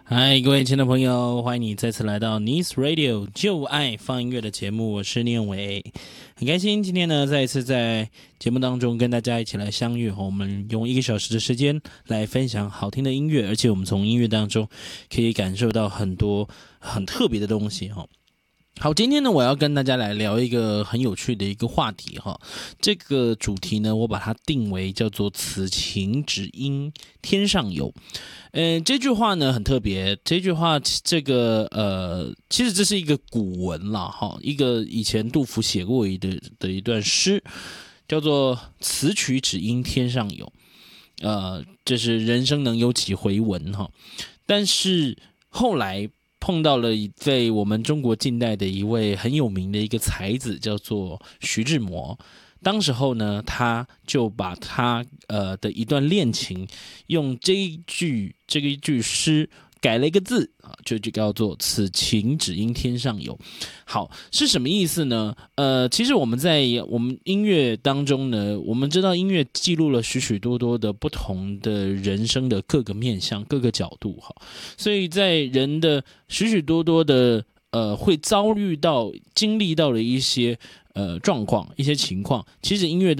嗨，各位亲爱的朋友，欢迎你再次来到 Nice Radio 就爱放音乐的节目，我是念伟，很开心今天呢再一次在节目当中跟大家一起来相遇，我们用1个小时的时间来分享好听的音乐，而且我们从音乐当中可以感受到很多很特别的东西。好，今天呢，我要跟大家来聊一个很有趣的一个话题哈。这个主题呢，我把它定为叫做“此情只应天上有”。这句话呢很特别，这句话其实这是一个古文啦哈，一个以前杜甫写过的一段诗，叫做“此曲只应天上有”。这是人生能有几回闻哈，但是后来碰到了在我们中国近代的一位很有名的一个才子，叫做徐志摩。当时候呢，他就把他的一段恋情，用这一句诗改了一个字啊，就叫做“此情只应天上有”。好，是什么意思呢？其实我们在我们音乐当中呢，我们知道音乐记录了许许多多的不同的人生的各个面向、各个角度哈，所以在人的许许多多的会遭遇到、经历到的一些状况、一些情况，其实音乐